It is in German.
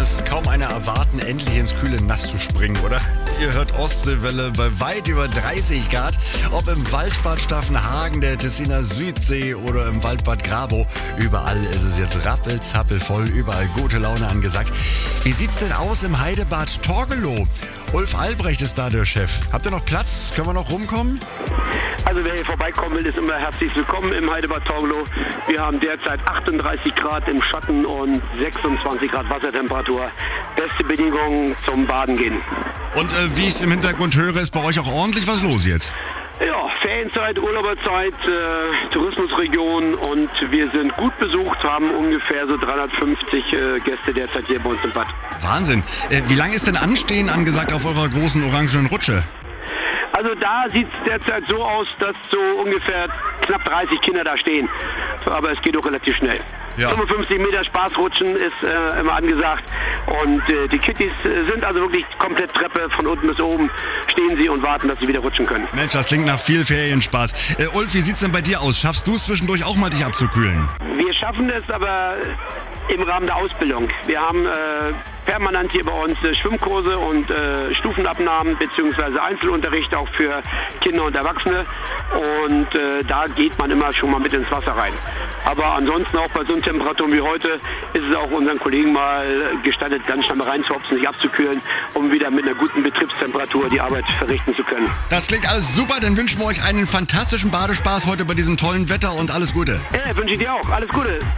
es kaum einer erwarten, endlich ins kühle Nass zu springen, oder? Ihr hört Ostseewelle bei weit über 30 Grad. Ob im Waldbad Staffenhagen, der Tessiner Südsee oder im Waldbad Grabow. Überall ist es jetzt rappelzappelvoll, überall gute Laune angesagt. Wie sieht's denn aus im Heidebad Torgelow? Ulf Albrecht ist da der Chef. Habt ihr noch Platz? Können wir noch rumkommen? Also wer hier vorbeikommen will, ist immer herzlich willkommen im Heidebad Torgelow. Wir haben derzeit 38 Grad im Schatten und 26 Grad Wassertemperatur. Beste Bedingungen zum Baden gehen. Und wie ich es im Hintergrund höre, ist bei euch auch ordentlich was los jetzt? Ja, Ferienzeit, Urlauberzeit, Tourismusregion und wir sind gut besucht, haben ungefähr so 350 Gäste derzeit hier bei uns im Bad. Wahnsinn. Wie lange ist denn Anstehen angesagt auf eurer großen orangenen Rutsche? Also da sieht es derzeit so aus, dass so ungefähr knapp 30 Kinder da stehen. Aber es geht auch relativ schnell. Ja. 55 Meter Spaßrutschen ist immer angesagt. Und die Kitties sind also wirklich komplett Treppe von unten bis oben. Stehen sie und warten, dass sie wieder rutschen können. Mensch, das klingt nach viel Ferienspaß. Ulf, wie sieht's denn bei dir aus? Schaffst du es zwischendurch auch mal, dich abzukühlen? Wir schaffen es aber im Rahmen der Ausbildung. Wir haben permanent hier bei uns Schwimmkurse und Stufenabnahmen bzw. Einzelunterricht auch für Kinder und Erwachsene. Und da geht man immer schon mal mit ins Wasser rein. Aber ansonsten auch bei so einer Temperatur wie heute ist es auch unseren Kollegen mal gestattet, ganz schnell mal reinzuhopsen, sich abzukühlen, um wieder mit einer guten Betriebstemperatur die Arbeit verrichten zu können. Das klingt alles super, dann wünschen wir euch einen fantastischen Badespaß heute bei diesem tollen Wetter und alles Gute. Ja, wünsche ich dir auch. Alles Gute.